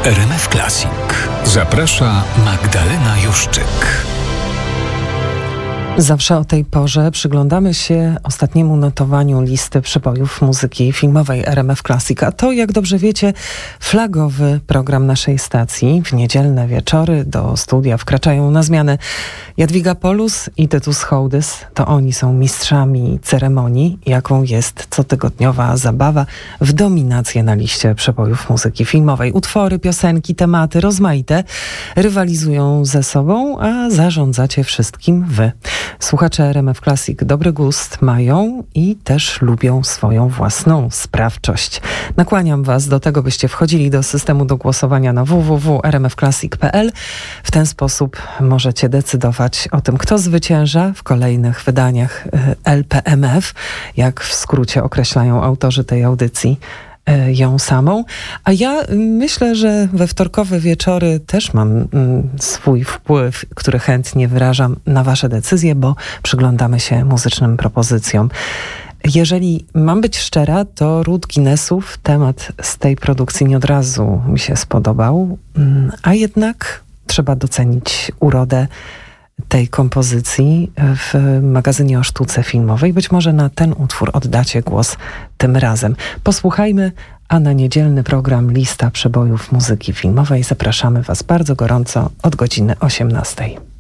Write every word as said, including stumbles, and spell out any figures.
R M F Classic. Zaprasza Magdalena Juszczyk. Zawsze o tej porze przyglądamy się ostatniemu notowaniu listy przebojów muzyki filmowej R M F Classic. A to, jak dobrze wiecie, flagowy program naszej stacji. W niedzielne wieczory do studia wkraczają na zmianę Jadwiga Polus i Tytus Hołdys. To oni są mistrzami ceremonii, jaką jest cotygodniowa zabawa w dominację na liście przebojów muzyki filmowej. Utwory, piosenki, tematy rozmaite rywalizują ze sobą, a zarządzacie wszystkim wy. Słuchacze R M F Classic dobry gust mają i też lubią swoją własną sprawczość. Nakłaniam was do tego, byście wchodzili do systemu do głosowania na w w w kropka r m f classic kropka p l. W ten sposób możecie decydować o tym, kto zwycięża w kolejnych wydaniach L P M F, jak w skrócie określają autorzy tej audycji ją samą. A ja myślę, że we wtorkowe wieczory też mam mm, swój wpływ, który chętnie wyrażam na wasze decyzje, bo przyglądamy się muzycznym propozycjom. Jeżeli mam być szczera, to Ród Guinnessów, temat z tej produkcji nie od razu mi się spodobał, a jednak trzeba docenić urodę tej kompozycji w magazynie o sztuce filmowej. Być może na ten utwór oddacie głos tym razem. Posłuchajmy, a na niedzielny program Lista Przebojów Muzyki Filmowej zapraszamy was bardzo gorąco od godziny osiemnastej.